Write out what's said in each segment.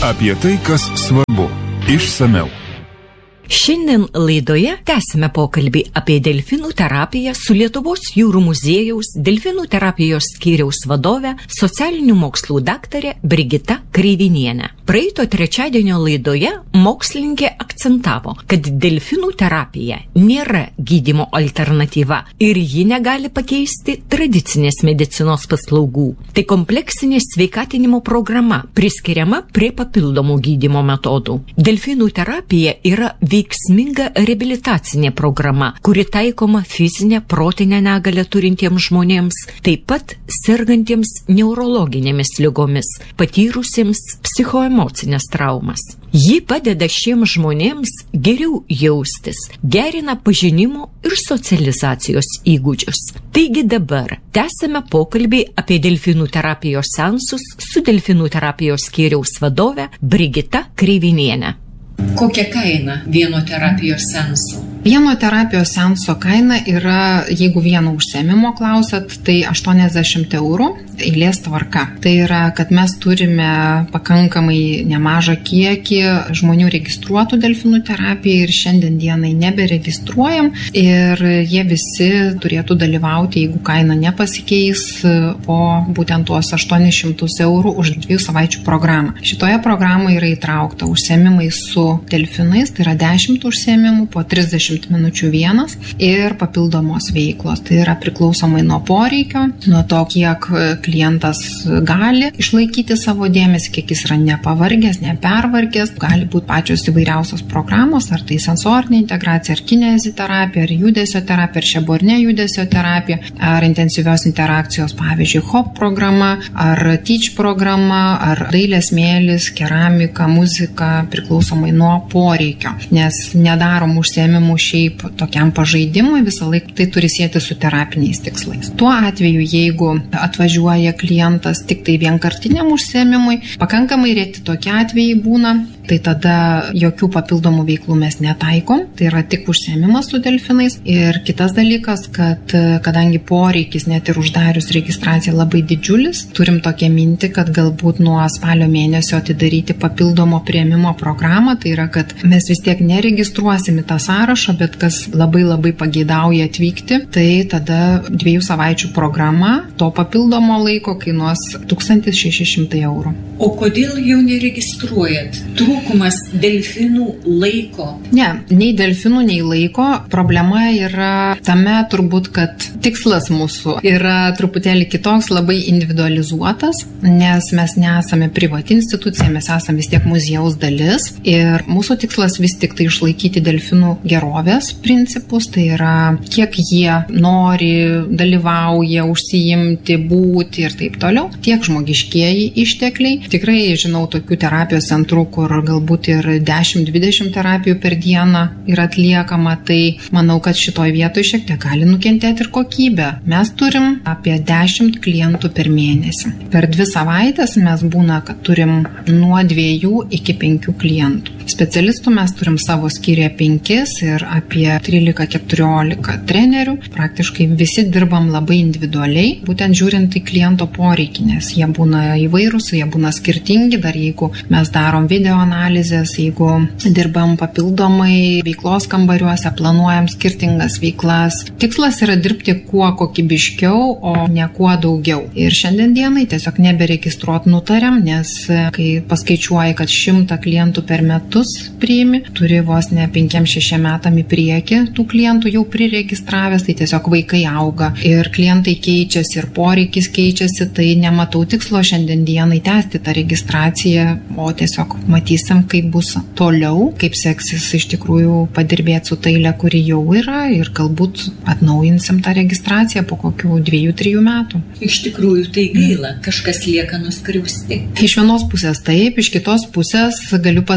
Apie tai, kas svarbu. Išsamiau. Šiandien laidoje tęsime pokalbį apie delfinų terapiją su Lietuvos jūrų muziejaus delfinų terapijos skyriaus vadove, socialinių mokslų daktarė Brigita Kreivinienė. Praeito trečiadienio laidoje mokslininkė akcentavo, kad delfinų terapija nėra gydymo alternatyva ir ji negali pakeisti tradicinės medicinos paslaugų. Tai kompleksinė sveikatinimo programa priskiriama prie papildomų gydymo metodų. Delfinų terapija yra veiksminga reabilitacinė programa, kuri taikoma fizinę, protinę negalią turintiems žmonėms, taip pat sergantiems neurologinėmis ligomis, patyrusiems psichoemocinės traumas. Ji padeda šiems žmonėms geriau jaustis, gerina pažinimo ir socializacijos įgūdžius. Taigi dabar tęsime pokalbį apie delfinų terapijos seansus su delfinų terapijos skyriaus vadove Brigita Kreivinienė. Kokia kaina vieno terapijos seanso? Vieno terapijos seanso kaina yra, jeigu vieno užsiėmimo klausat, tai 80 eurų eilės tvarka. Tai yra, kad mes turime pakankamai nemažą kiekį žmonių registruotų delfinų terapijai ir šiandien dienai neberegistruojam ir jie visi turėtų dalyvauti, jeigu kaina nepasikeis, po būtent tuos 800 eurų už 2 savaičių programą. Šitoje programoje yra įtraukta užsiėmimai su delfinais, tai yra 10 užsiėmimų, po 30 minučių vienas ir papildomos veiklos. Tai yra priklausomai nuo poreikio, nuo to, kiek klientas gali išlaikyti savo dėmesį, kiek jis yra nepavargęs, nepervargęs. Gali būti pačios įvairiausios programos, ar tai sensorinė integracija, ar kineziterapija, ar judesio terapija, ar šeborne judesio terapija, ar intensyvios interakcijos, pavyzdžiui, HOP programa, ar TEACH programa, ar dailės mėlis, keramika, muzika, priklausomai nuo poreikio. Nes nedarom užsiėmimų šiaip tokiam pažaidimui, visą laiką tai turi sieti su terapiniais tikslais. Tuo atveju, jeigu atvažiuoja klientas tik tai vienkartiniam užsiėmimui, pakankamai reti tokie atvejai būna, tai tada jokių papildomų veiklų mes netaikom, tai yra tik užsiėmimas su delfinais. Ir kitas dalykas, kad kadangi poreikis net ir uždarius registraciją labai didžiulis, turim tokią mintį, kad galbūt nuo spalio mėnesio atidaryti papildomo priėmimo programą, tai yra, kad mes vis tiek neregistruosim į tą sąrašą, bet kas labai pageidauja atvykti, tai tada 2 savaičių programa to papildomo laiko kainuos 1600 eurų. O kodėl jau neregistruojat? Trūkumas delfinų laiko? Ne, nei delfinų, nei laiko. Problema yra tame turbūt, kad tikslas mūsų yra truputėlį kitoks, labai individualizuotas, nes mes nesame privati institucija, mes esame vis tiek muziejaus dalis ir mūsų tikslas vis tik tai išlaikyti delfinų gerovės principus, tai yra kiek jie nori, dalyvauja, užsiimti, būti ir taip toliau, tiek žmogiškieji ištekliai. Tikrai žinau tokių terapijos centrų, kur galbūt ir 10-20 terapijų per dieną yra atliekama, tai manau, kad šitoj vietoj šiek tiek gali nukentėti ir kokybė. Mes turim apie 10 klientų per mėnesį. Per 2 savaitės mes būna, kad turim nuo 2 iki 5 klientų. Specialistų mes turim savo skyriuje 5 ir apie 13-14 trenerių. Praktiškai visi dirbam labai individualiai, būtent žiūrint į kliento poreikį, nes jie būna įvairūs, jie būna skirtingi, dar jeigu mes darom video analizės, jeigu dirbam papildomai veiklos kambariuose, planuojam skirtingas veiklas. Tikslas yra dirbti kuo kokybiškiau, o ne kuo daugiau. Ir šiandien dienai tiesiog neberegistruot nutariam, nes kai paskaičiuoji, kad 100 klientų per metus priimi, turi vos ne 5-6 metam į priekį tų klientų jau priregistravęs, tai tiesiog vaikai auga ir klientai keičiasi ir poreikis keičiasi, tai nematau tikslo šiandien dienai tęsti tą registraciją, o tiesiog matysim, kaip bus toliau, kaip seksis iš tikrųjų padirbėti su taile, kuri jau yra ir galbūt atnaujinsim tą registraciją po kokių 2-3 metų. Iš tikrųjų tai gaila, kažkas lieka nuskriausti. Iš vienos pusės taip, iš kitos pusės galiu pasakyti,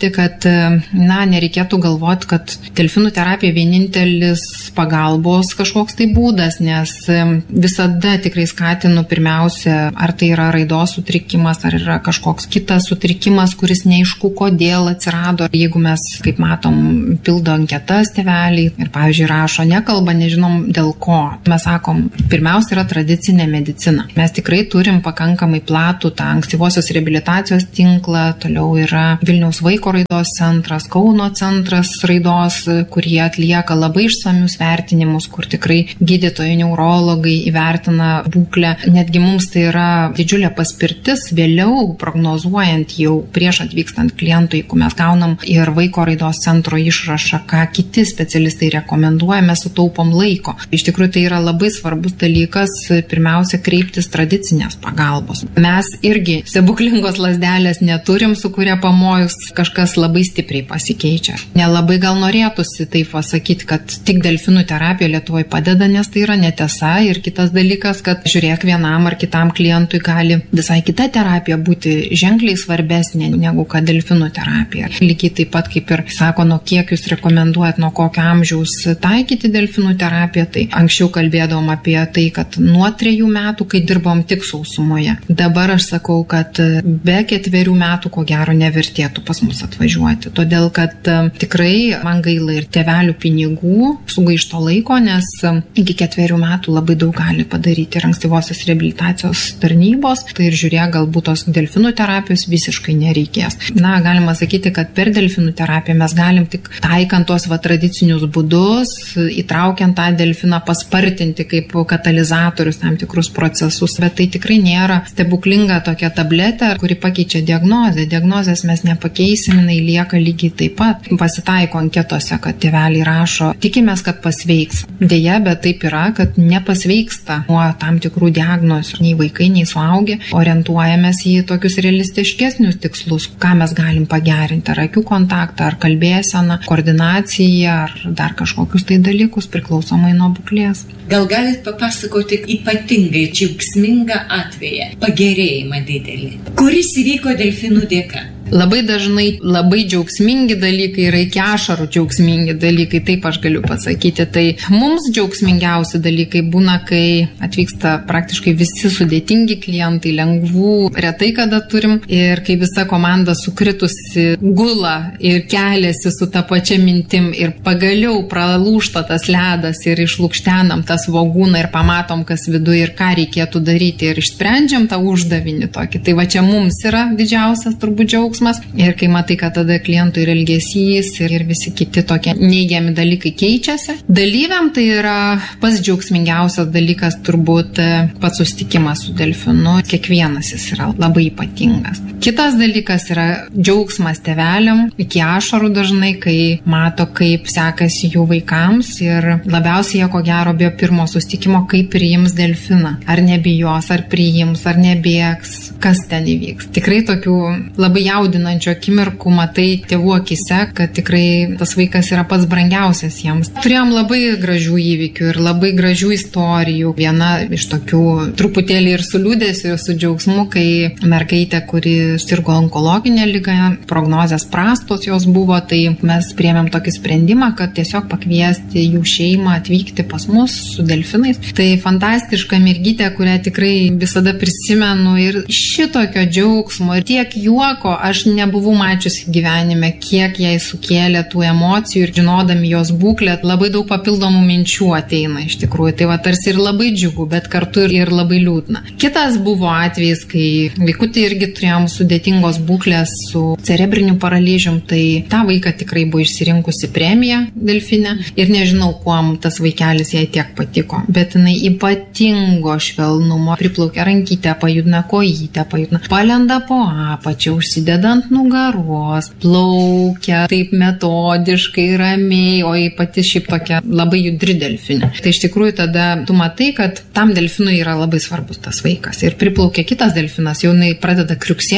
pasakyti, kad, nereikėtų galvoti, kad delfinų terapija vienintelis pagalbos kažkoks tai būdas, nes visada tikrai skatinu pirmiausia, ar tai yra raidos sutrikimas, ar yra kažkoks kitas sutrikimas, kuris neaišku, kodėl atsirado. Jeigu mes, kaip matom, pildo anketas tėveliai ir, pavyzdžiui, rašo, nekalba, nežinom dėl ko. Mes sakom, pirmiausia yra tradicinė medicina. Mes tikrai turim pakankamai platų tą ankstyvosios reabilitacijos tinklą, toliau yra Vilniaus vaiko raidos centras, Kauno centras raidos, kurie atlieka labai išsamius vertinimus, kur tikrai gydytojai, neurologai įvertina būklę. Netgi mums tai yra didžiulė paspirtis vėliau prognozuojant jau prieš atvykstant klientui, jeigu mes gaunam ir vaiko raidos centro išrašą, ką kiti specialistai rekomenduoja, mes sutaupom laiko. Iš tikrųjų tai yra labai svarbus dalykas, pirmiausia, kreiptis tradicinės pagalbos. Mes irgi stebuklingos lazdelės neturim, su kuria pamojus kažkas labai stipriai pasikeičia. Nelabai gal norėtųsi taip pasakyti, kad tik delfinų terapija Lietuvoje padeda, nes tai yra netiesa. Ir kitas dalykas, kad žiūrėk, vienam ar kitam klientui gali visai kita terapija būti ženkliai svarbesnė negu kad delfinų terapija. Lygiai taip pat kaip ir sako, nuo kiek jūs rekomenduojat, nuo kokio amžiaus taikyti delfinų terapiją, tai anksčiau kalbėdavom apie tai, kad nuo 3 metų, kai dirbom tik sausumoje. Dabar aš sakau, kad be 4 metų ko gero nevertėtų pas mus atvažiuoti, todėl kad tikrai man gaila ir tėvelių pinigų, sugaišto laiko, nes iki 4 metų labai daug gali padaryti ir ankstyvosios reabilitacijos tarnybos, tai ir žiūrėk, galbūt tos delfinų terapijos visiškai nereikės. Galima sakyti, kad per delfinų terapiją mes galim tik taikant tos tradicinius būdus, įtraukiant tą delfiną, paspartinti kaip katalizatorius tam tikrus procesus, bet tai tikrai nėra stebuklinga tokia tabletė, kuri pakeičia diagnozę. Diagnozės mes nepakeisim, jinai lieka lygiai taip pat. Pasitaiko anketose, kad tėveliai rašo, tikimės, kad pasveiks. Deja, bet taip yra, kad nepasveiksta nuo tam tikrų diagnozių. Nei vaikai, nei suaugę. Orientuojamės į tokius realistiškesnius tikslus, ką mes galim pagerinti, ar akių kontaktą, ar kalbėseną, koordinaciją, ar dar kažkokius tai dalykus priklausomai nuo būklės. Gal galit papasakoti ypatingai džiaugsmingą atvejį, pagerėjimą didelį, kuris įvyko delfinų dėka? Labai dažnai labai džiaugsmingi dalykai yra iki ašarų džiaugsmingi dalykai, taip aš galiu pasakyti. Tai mums džiaugsmingiausi dalykai būna, kai atvyksta praktiškai visi sudėtingi klientai, lengvų, retai kada turim, ir kai visa komanda sukritusi gula ir keliasi su ta pačia mintim ir pagaliau pralūžta tas ledas ir išlukštenam tą svogūną ir pamatom, kas viduje ir ką reikėtų daryti ir išsprendžiam tą uždavinį tokį. Tai va čia mums yra didžiausias turbūt džiaugsmas. Ir kai matai, kad tada klientų ir elgesys ir visi kiti tokie neigiami dalykai keičiasi. Dalyviam tai yra pats džiaugsmingiausias dalykas turbūt pats susitikimas su delfinu. Kiekvienas jis yra labai ypatingas. Kitas dalykas yra džiaugsmas tėveliam, iki ašarų dažnai, kai mato, kaip sekasi jų vaikams, ir labiausiai jie ko gero bijo pirmo susitikimo, kaip priims delfiną. Ar nebijos, ar priims, ar nebėgs, kas ten įvyks. Tikrai tokių labai jaudinančių akimirkų matai tėvų akise, kad tikrai tas vaikas yra pats brangiausias jiems. Turėjom labai gražių įvykių ir labai gražių istorijų. Viena iš tokių truputėlį ir su liūdėsiu, ir su džiaugsmu, kai mergaitė, kuri sirgo onkologinę ligą, prognozės prastos jos buvo, tai mes priėmėm tokį sprendimą, kad tiesiog pakviesti jų šeimą atvykti pas mus su delfinais. Tai fantastiška mergytė, kurią tikrai visada prisimenu, ir šitokio džiaugsmo ir tiek juoko aš nebuvau mačiusi gyvenime, kiek jai sukėlė tų emocijų, ir žinodami jos būklę labai daug papildomų minčių ateina iš tikrųjų. Tai va tarsi ir labai džiugu, bet kartu ir labai liūdna. Kitas buvo atvejis, kai vaikutį irgi turėjom sudėtingos būklės su cerebriniu paralyžium, tai tą vaiką tikrai buvo išsirinkusi premiją delfinę ir nežinau, kuom tas vaikelis jai tiek patiko, bet jinai ypatingo švelnumo, priplaukia rankytę, pajudina kojytę, palenda po apačią, užsideda ant nugaros, plaukia taip metodiškai, ramiai, o pati šiaip tokia labai judri delfinė. Tai iš tikrųjų tada tu matai, kad tam delfinui yra labai svarbus tas vaikas. Ir priplaukia kitas delfinas, jau jinai pradeda kriuksėti,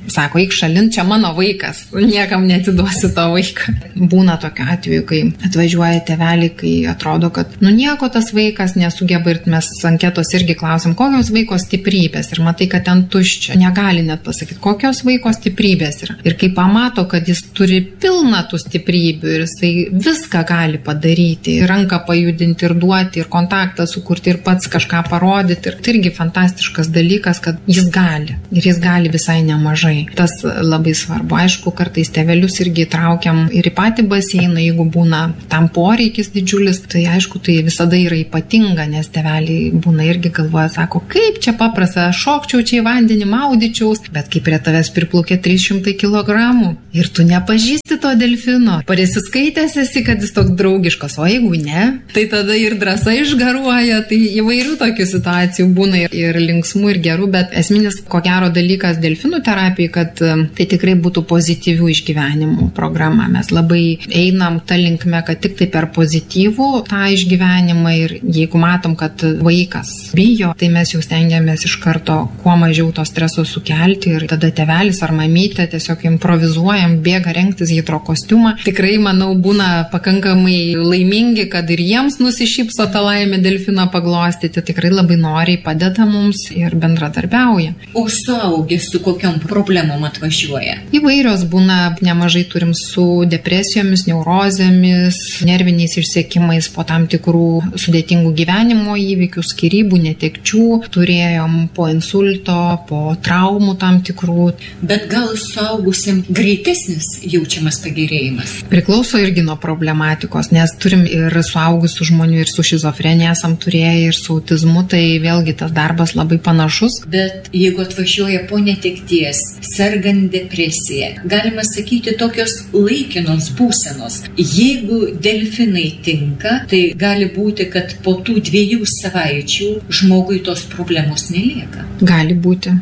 sako, eik šalin, čia mano vaikas, niekam netiduosiu to vaiką. Būna tokiu atveju, kai atvažiuoja tėveliai, kai atrodo, kad nieko tas vaikas nesugeba ir mes anketos irgi klausim, kokios vaiko stiprybės ir matai, kad ten tuščia. Negali net pasakyti, kokios vaiko stiprybės yra. Ir kai pamato, kad jis turi pilną tų stiprybių ir jisai viską gali padaryti, ir ranką pajudinti, ir duoti, ir kontaktą sukurti, ir pats kažką parodyti. Ir tai irgi fantastiškas dalykas, kad jis gali. Ir jis gali visai nemažai. Tas labai svarbu. Aišku, kartais tėvelius irgi traukiam ir į patį baseiną, jeigu būna tam poreikis didžiulis, tai aišku, tai visada yra ypatinga, nes tėveliai būna irgi galvoja, sako, kaip čia paprasta, šokčiau čia į vandenį, maudyčiaus, bet kai prie tavęs priplaukė 300 kg ir tu nepažįsti to delfino, prisiskaitęs esi, kad jis toks draugiškas, o jeigu ne, tai tada ir drąsa išgaruoja, tai įvairių tokių situacijų būna ir linksmų, ir gerų, bet esminis, ko gero dalykas delfinų terapijai, kad tai tikrai būtų pozityvių išgyvenimų programa. Mes labai einam tą linkmę, kad tik tai per pozityvų tą išgyvenimą ir jeigu matom, kad vaikas bijo, tai mes jau stengiamės iš karto kuo mažiau to streso sukelti ir tada tėvelis ar mamytė tiesiog improvizuojam, bėga rengtis hidrokostiumą. Tikrai, manau, būna pakankamai laimingi, kad ir jiems nusišypso tą laimę delfiną paglostyti. Tikrai labai noriai padeda mums ir bendradarbiauja. O suaugęs su kokiom problemom atvažiuoja? Įvairios būna, nemažai turim su depresijomis, neurozėmis, nerviniais išsekimais po tam tikrų sudėtingų gyvenimo įvykių, skyrybų, netekčių, turėjom po insulto, po traumų tam tikrų. Bet gal suaugusiam greitesnis jaučiamas pagerėjimas? Priklauso irgi nuo problematikos, nes turim ir suaugusių žmonių, ir su šizofrenija esam turėję, ir su autizmu, tai vėlgi tas darbas labai panašus. Bet jeigu atvažiuoja po netekties, sergant depresiją, galima sakyti tokios laikinos būsenos. Jeigu delfinai tinka, tai gali būti, kad po tų 2 savaičių žmogui tos problemos nelieka. Gali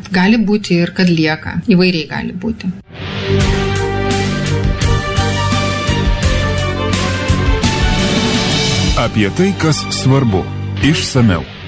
būti ir kad lieka. Įvairiai gali būti. Apie tai, kas svarbu. Išsamiau.